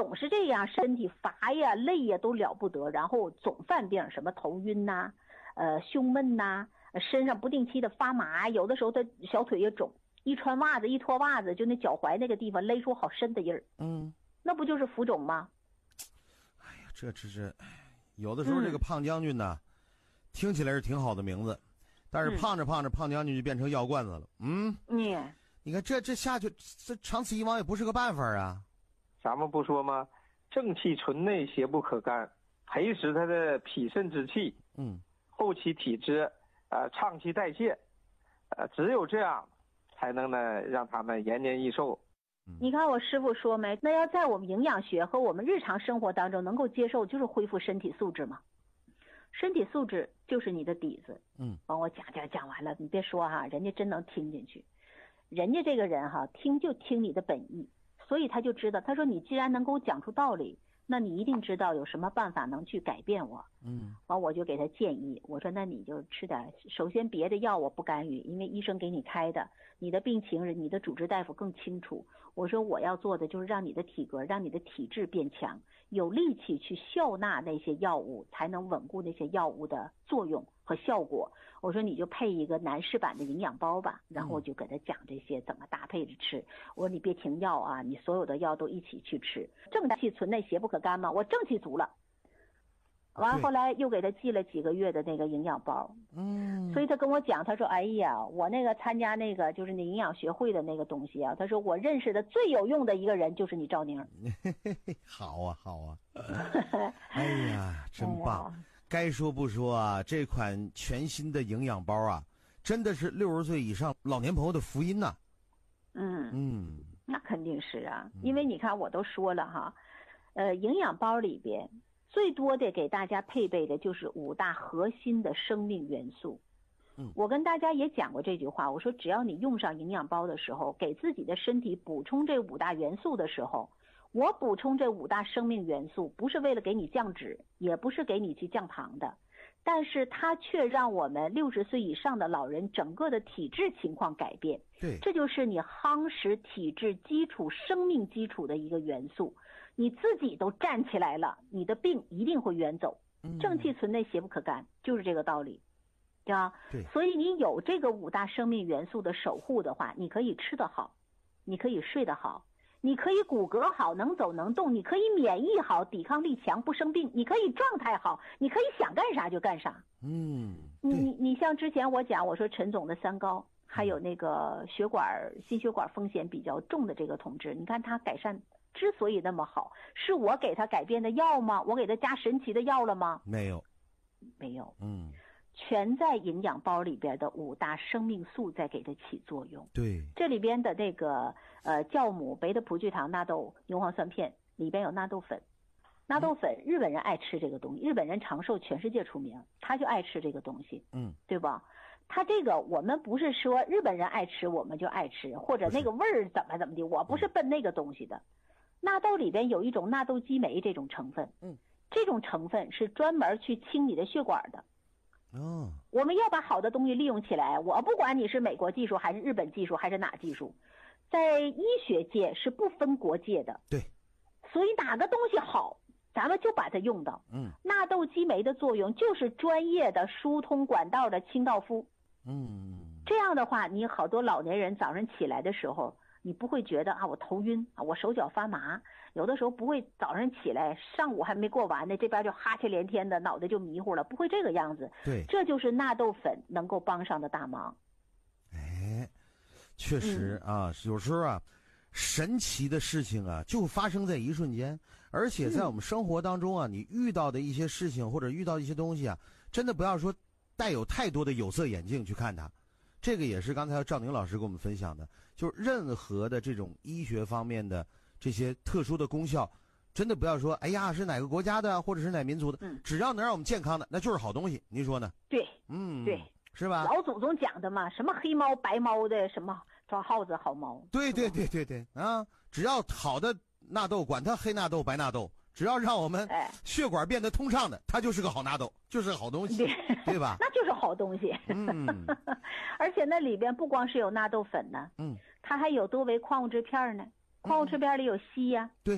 总是这样，身体乏呀、累呀都了不得，然后总犯病，什么头晕呐、胸闷呐、身上不定期的发麻，有的时候他小腿也肿，一穿袜子一脱袜子，就那脚踝那个地方勒出好深的印儿。那不就是浮肿吗？ 哎呀，这有的时候这个胖将军呢，听起来是挺好的名字，但是胖着胖着，胖将军就变成药罐子了。你看这下去，这长此以往也不是个办法啊。 咱们不说吗？正气存内，邪不可干，培实他的脾肾之气，后期体质，畅气代谢，只有这样，才能呢让他们延年益寿。 你看我师傅说没？那要在我们营养学和我们日常生活当中能够接受，就是恢复身体素质嘛。身体素质就是你的底子。帮我讲完了，你别说哈，人家真能听进去。人家这个人哈，听就听你的本意，所以他就知道，他说你既然能给我讲出道理，那你一定知道有什么办法能去改变我。完我就给他建议，我说那你就吃点，首先别的药我不干预，因为医生给你开的，你的病情你的主治大夫更清楚。我说我要做的就是让你的体格，让你的体质变强，有力气去笑纳那些药物，才能稳固那些药物的作用和效果。我说你就配一个男士版的营养包吧，然后我就给他讲这些怎么搭配着吃。我说你别停药啊，你所有的药都一起去吃，正气存内，邪不可干嘛，我正气足了。完后来又给他寄了几个月的那个营养包。所以他跟我讲，他说哎呀，我那个参加那个就是那营养学会的那个东西啊，他说我认识的最有用的一个人就是你赵宁。 好啊哎呀真棒。该说不说啊，这款全新的营养包啊，真的是60岁以上老年朋友的福音呐。 那肯定是啊，因为你看我都说了哈，营养包里边最多的给大家配备的就是5大核心的生命元素。我跟大家也讲过这句话，我说只要你用上营养包的时候，给自己的身体补充这5大元素的时候，我补充这5大生命元素不是为了给你降脂，也不是给你去降糖的，但是它却让我们60岁以上的老人整个的体质情况改变。 对， 这就是你夯实体质基础、生命基础的一个元素。你自己都站起来了，你的病一定会远走。正气存内，邪不可干，就是这个道理，对吧？ 对。 所以你有这个5大生命元素的守护的话，你可以吃得好，你可以睡得好，你可以骨骼好，能走能动，你可以免疫好，抵抗力强，不生病，你可以状态好，你可以想干啥就干啥。你像之前我讲，我说陈总的3高，还有那个心血管风险比较重的这个同志，你看他改善之所以那么好，是我给他改变的药吗？我给他加神奇的药了吗？ 没有。 全在营养包里边的5大生命素在给它起作用。 对， 这里边的那个酵母、贝塔葡聚糖、纳豆、牛磺酸片里边有纳豆粉。纳豆粉日本人爱吃这个东西，日本人长寿全世界出名，他就爱吃这个东西。对吧？他这个我们不是说日本人爱吃我们就爱吃，或者那个味儿怎么的，我不是奔那个东西的。纳豆里边有一种纳豆激酶这种成分，这种成分是专门去清你的血管的。我们要把好的东西利用起来，我不管你是美国技术还是日本技术还是哪技术，在医学界是不分国界的。 对， 所以哪个东西好，咱们就把它用到。纳豆激酶的作用就是专业的疏通管道的清道夫。这样的话，你好多老年人早上起来的时候，你不会觉得我头晕我手脚发麻，有的时候不会早上起来上午还没过完呢，这边就哈欠连天的，脑袋就迷糊了，不会这个样子。 对， 这就是纳豆粉能够帮上的大忙。 确实啊，有时候啊，神奇的事情啊就发生在一瞬间，而且在我们生活当中啊，你遇到的一些事情或者遇到一些东西啊，真的不要说带有太多的有色眼镜去看它。这个也是刚才赵宁老师给我们分享的，就是任何的这种医学方面的这些特殊的功效，真的不要说哎呀是哪个国家的或者是哪民族的，只要能让我们健康的，那就是好东西，您说呢？ 对，对， 是吧？ 老祖宗讲的嘛，什么黑猫白猫的，什么抓耗子好猫。 对啊，只要好的纳豆，管它黑纳豆白纳豆，只要让我们血管变得通畅的，它就是个好纳豆，就是个好东西，对吧？ 那就是好东西。而且那里边不光是有纳豆粉呢，它还有多维矿物质片呢。矿物质片里有硒呀， 对，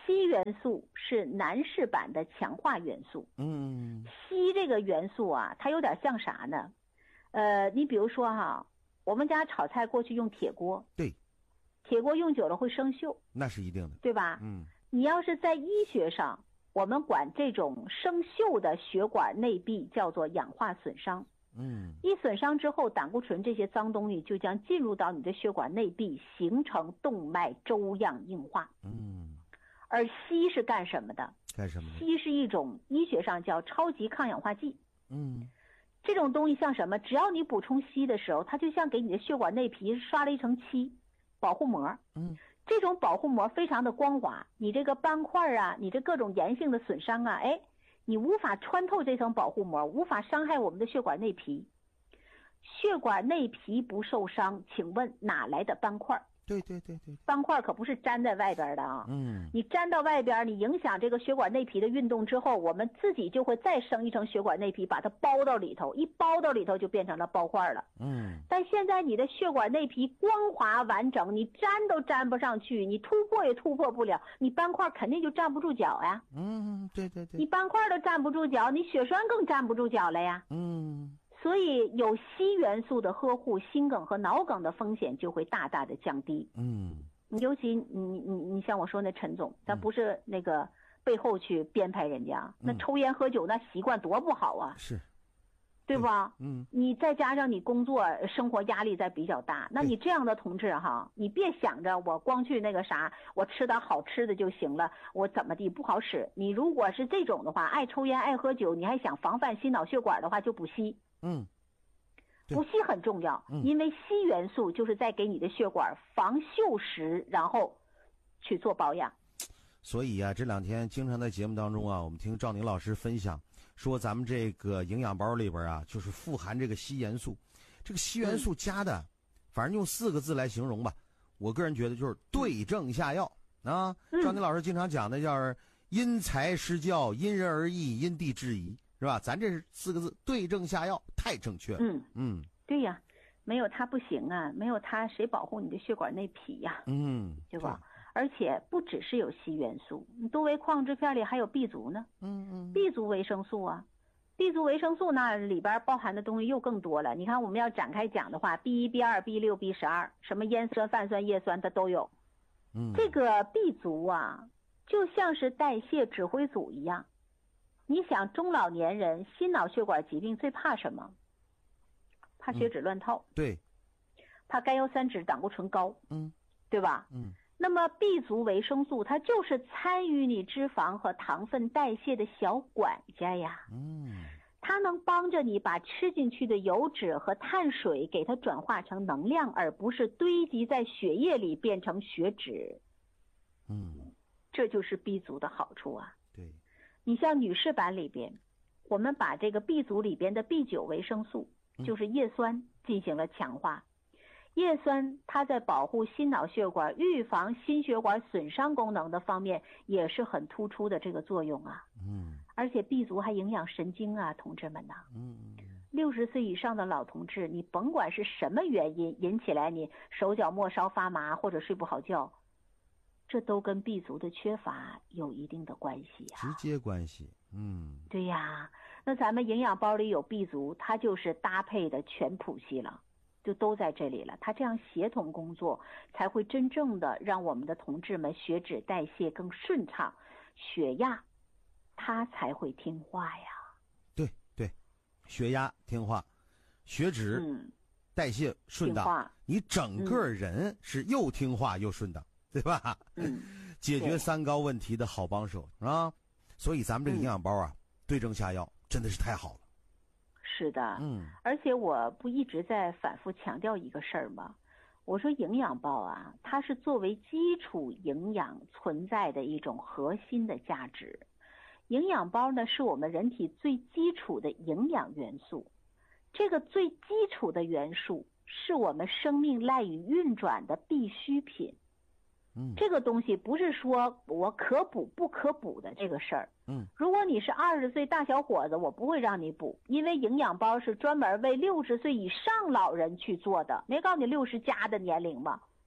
硒元素是男士版的强化元素。硒这个元素啊，它有点像啥呢？你比如说哈，我们家炒菜过去用铁锅， 对， 铁锅用久了会生锈， 那是一定的， 对吧？你要是在医学上，我们管这种生锈的血管内壁叫做氧化损伤。一损伤之后，胆固醇这些脏东西就将进入到你的血管内壁，形成动脉粥样硬化。而硒是干什么的？硒是一种医学上叫超级抗氧化剂。这种东西像什么？只要你补充硒的时候，它就像给你的血管内皮刷了一层漆，保护膜。这种保护膜非常的光滑，你这个斑块啊，你这各种炎性的损伤啊，你无法穿透这层保护膜，无法伤害我们的血管内皮。血管内皮不受伤，请问哪来的斑块？ 对， 斑块可不是粘在外边的啊。你粘到外边，你影响这个血管内皮的运动之后，我们自己就会再生一层血管内皮，把它包到里头，一包到里头就变成了包块了。但现在你的血管内皮光滑完整，你粘都粘不上去，你突破也突破不了，你斑块肯定就站不住脚呀。 对， 你斑块都站不住脚，你血栓更站不住脚了呀。所以有硒元素的呵护，心梗和脑梗的风险就会大大的降低。尤其你像我说那陈总，他不是那个背后去编排人家，那抽烟喝酒那习惯多不好啊， 是， 对吧？你再加上你工作生活压力在比较大，那你这样的同志哈，你别想着我光去那个啥，我吃点好吃的就行了，我怎么地不好使。你如果是这种的话，爱抽烟爱喝酒，你还想防范心脑血管的话，就补硒。补硒很重要，因为硒元素就是在给你的血管防锈蚀，然后去做保养。 所以啊，这两天经常在节目当中啊，我们听赵宁老师分享说，咱们这个营养包里边啊，就是富含这个硒元素。这个硒元素加的，反正用4个字来形容吧，我个人觉得就是对症下药啊。赵宁老师经常讲的叫因材施教，因人而异，因地制宜。是吧？咱这是4个字，对症下药，太正确了。 对呀，没有它不行啊，没有它谁保护你的血管内皮呀？对吧？而且不只是有硒元素，你多维矿制片里还有 B 族呢。B 族维生素啊，B 族维生素那里边包含的东西又更多了。你看我们要展开讲的话 ，B1、B2、B6、B12，什么烟酸、泛酸、叶酸它都有。这个 B 族啊，就像是代谢指挥组一样。你想中老年人心脑血管疾病最怕什么？怕血脂乱套。 对。 怕甘油三酯胆固醇高。对吧？那么 B 族维生素它就是参与你脂肪和糖分代谢的小管家呀。它能帮着你把吃进去的油脂和碳水给它转化成能量，而不是堆积在血液里变成血脂。这就是 B 族的好处啊。 对。 你像女士版里边，我们把这个 B 族里边的 B9 维生素，就是叶酸进行了强化。叶酸它在保护心脑血管、预防心血管损伤功能的方面也是很突出的这个作用啊。而且 B 族还营养神经啊，同志们呐。60岁以上的老同志，你甭管是什么原因引起来你手脚末梢发麻或者睡不好觉，这都跟 B 族的缺乏有一定的关系啊， 直接关系。 对呀，那咱们营养包里有 B 族，它就是搭配的全谱系了，就都在这里了。它这样协同工作，才会真正的让我们的同志们血脂代谢更顺畅，血压它才会听话呀。 对，血压听话，血脂代谢顺当，你整个人是又听话又顺当。对吧？解决3高问题的好帮手啊！所以咱们这个营养包啊，对症下药，真的是太好了。 是的，而且我不一直在反复强调一个事儿吗？我说营养包啊，它是作为基础营养存在的一种核心的价值。营养包呢，是我们人体最基础的营养元素，这个最基础的元素是我们生命赖以运转的必需品。这个东西不是说我可补不可补的这个事儿。如果你是20岁大小伙子，我不会让你补，因为营养包是专门为60岁以上老人去做的，没告诉你60+的年龄吗？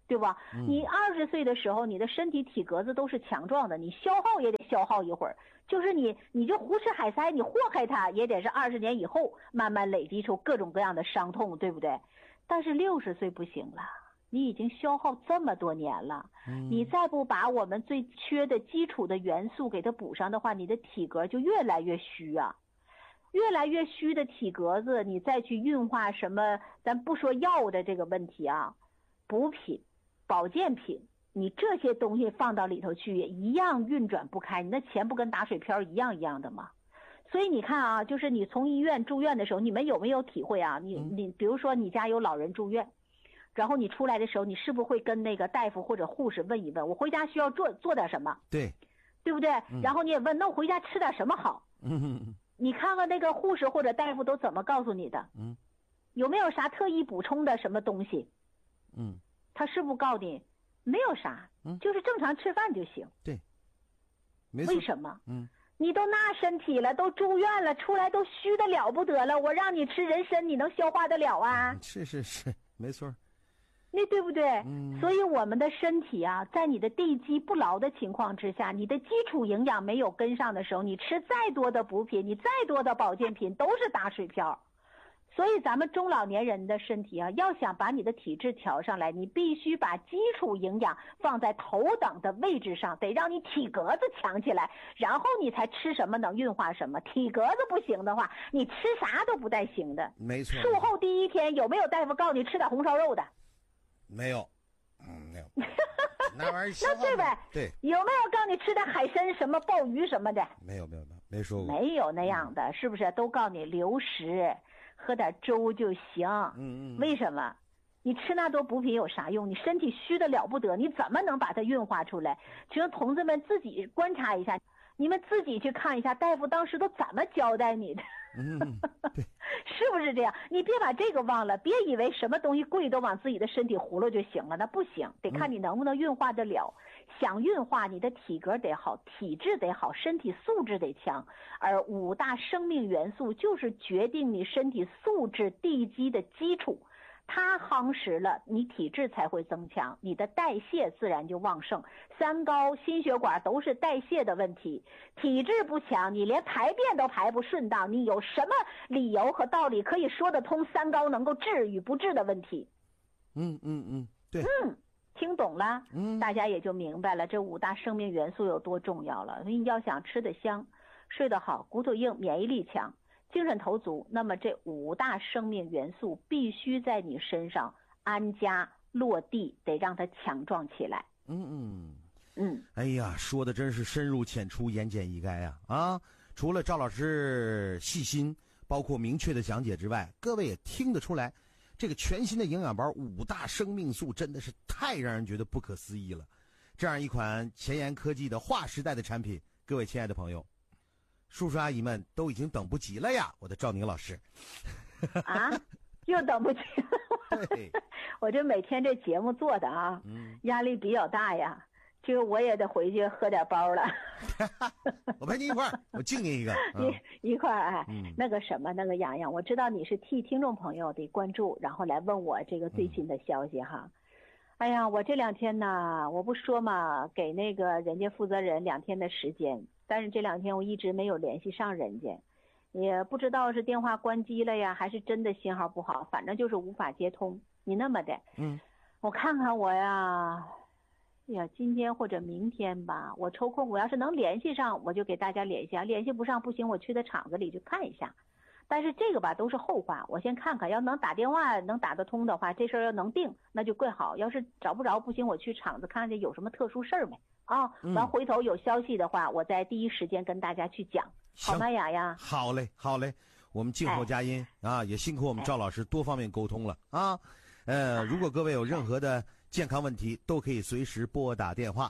对吧？你20岁的时候，你的身体体格子都是强壮的，你消耗也得消耗一会儿。就是你就胡吃海塞，你祸害它也得是20年以后慢慢累积出各种各样的伤痛，对不对？但是60岁不行了，你已经消耗这么多年了，你再不把我们最缺的基础的元素给它补上的话，你的体格就越来越虚啊。越来越虚的体格子，你再去运化什么，咱不说药的这个问题啊，补品、保健品，你这些东西放到里头去一样运转不开，你那钱不跟打水漂一样的吗？所以你看啊，就是你从医院住院的时候，你们有没有体会啊？你比如说你家有老人住院，然后你出来的时候，你是不是会跟那个大夫或者护士问一问，我回家需要做点什么？ 对， 对不对？然后你也问，那我回家吃点什么好？你看看那个护士或者大夫都怎么告诉你的？有没有啥特意补充的什么东西？他是不是告诉你没有啥？就是正常吃饭就行。 对，没错。 为什么？你都那身体了，都住院了，出来都虚的了不得了，我让你吃人参，你能消化得了啊？ 是，没错。 那对不对？所以我们的身体啊，在你的地基不牢的情况之下，你的基础营养没有跟上的时候，你吃再多的补品，你再多的保健品都是打水漂。所以咱们中老年人的身体啊，要想把你的体质调上来，你必须把基础营养放在头等的位置上，得让你体格子强起来，然后你才吃什么能运化什么。体格子不行的话，你吃啥都不带行的。 没错。 术后第1天有没有大夫告诉你吃点红烧肉的？ 没有。没有。那玩意儿那对呗？ 对。 有没有告诉你吃点海参什么鲍鱼什么的？ 没有，没说过。 没有那样的，是不是？都告诉你流食，喝点粥就行。为什么？你吃那多补品有啥用？你身体虚的了不得，你怎么能把它运化出来？请同志们自己观察一下，你们自己去看一下大夫当时都怎么交代你的。 对， 是不是这样？你别把这个忘了，别以为什么东西贵都往自己的身体葫芦就行了，那不行，得看你能不能运化得了。想运化，你的体格得好，体质得好，身体素质得强。而5大生命元素就是决定你身体素质地基的基础。它夯实了，你体质才会增强，你的代谢自然就旺盛。三高、心血管都是代谢的问题，体质不强，你连排便都排不顺当，你有什么理由和道理可以说得通三高能够治与不治的问题？ 对。 听懂了，大家也就明白了这5大生命元素有多重要了。所以你要想吃得香、睡得好、骨头硬、免疫力强、精神头足，那么这5大生命元素必须在你身上安家落地，得让它强壮起来。 哎呀，说的真是深入浅出，言简意赅啊！除了赵老师细心，包括明确的讲解之外，各位也听得出来，这个全新的营养包5大生命素真的是太让人觉得不可思议了。这样一款前沿科技的划时代的产品，各位亲爱的朋友，叔叔阿姨们都已经等不及了呀！我的赵宁老师啊，又等不及了。我这每天这节目做的啊，压力比较大呀。这个我也得回去喝点包了。 我陪你一块儿，我敬你一个。 一块儿哎，那个什么，那个洋洋，我知道你是替听众朋友得关注，然后来问我这个最新的消息哈。哎呀，我这2天呢，我不说嘛，给那个人家负责人2天的时间，但是这2天我一直没有联系上人家，也不知道是电话关机了呀，还是真的信号不好，反正就是无法接通。你那么的，我看看我呀。今天或者明天吧，我抽空，我要是能联系上，我就给大家联系啊。联系不上不行，我去他厂子里去看一下。但是这个吧都是后话，我先看看，要能打电话能打得通的话，这事儿要能定那就更好。要是找不着不行，我去厂子看看有什么特殊事儿没啊？完回头有消息的话，我在第一时间跟大家去讲，好吗，雅雅？ 好嘞，我们静候佳音啊！也辛苦我们赵老师多方面沟通了啊。如果各位有任何的健康问题，都可以随时拨打电话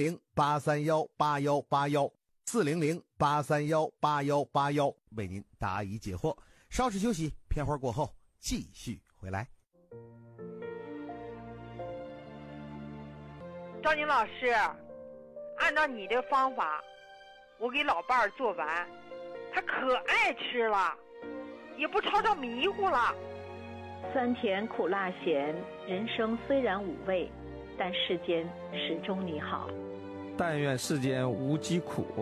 400-831-8181，400-831-8181，为您答疑解惑。稍事休息，片花过后继续回来。 赵宁老师，按照你的方法，我给老伴儿做完，他可爱吃了，也不吵吵迷糊了。 酸甜苦辣咸，人生虽然5味， 但世间始终你好。 但愿世间无疾苦。